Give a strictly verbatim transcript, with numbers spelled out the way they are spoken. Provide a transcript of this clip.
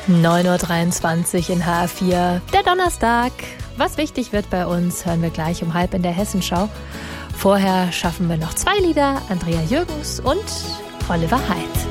neun Uhr dreiundzwanzig in H R vier, der Donnerstag. Was wichtig wird bei uns, hören wir gleich um halb in der Hessenschau. Vorher schaffen wir noch zwei Lieder, Andrea Jürgens und Oliver Heidt.